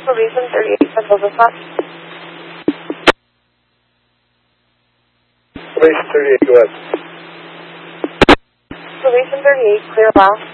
Probation 38, Central Dispatch. Probation 38, go ahead. Probation 38, clear last.